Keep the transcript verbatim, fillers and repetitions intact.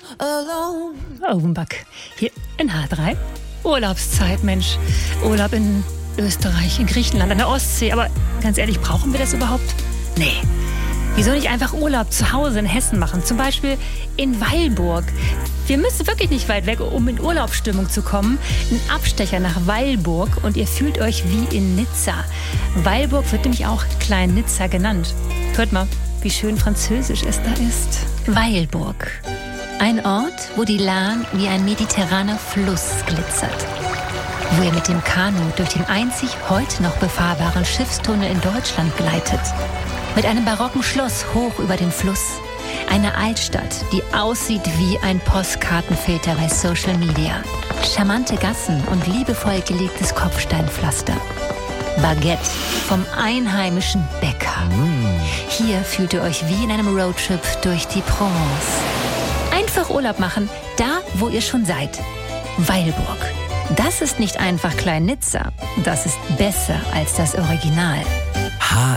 alone. Offenbach, hier in H drei. Urlaubszeit, Mensch. Urlaub in Österreich, in Griechenland, an der Ostsee. Aber ganz ehrlich, brauchen wir das überhaupt? Nee. Wieso nicht einfach Urlaub zu Hause in Hessen machen? Zum Beispiel in Weilburg. Wir müssen wirklich nicht weit weg, um in Urlaubsstimmung zu kommen. Ein Abstecher nach Weilburg und ihr fühlt euch wie in Nizza. Weilburg wird nämlich auch Klein Nizza genannt. Hört mal, wie schön französisch es da ist. Weilburg. Ein Ort, wo die Lahn wie ein mediterraner Fluss glitzert. Wo ihr mit dem Kanu durch den einzig heute noch befahrbaren Schiffstunnel in Deutschland gleitet. Mit einem barocken Schloss hoch über dem Fluss. Eine Altstadt, die aussieht wie ein Postkartenfilter bei Social Media. Charmante Gassen und liebevoll gelegtes Kopfsteinpflaster. Baguette vom einheimischen Bäcker. Hier fühlt ihr euch wie in einem Roadtrip durch die Provence. Einfach Urlaub machen, da wo ihr schon seid. Weilburg. Das ist nicht einfach Klein Nizza. Das ist besser als das Original.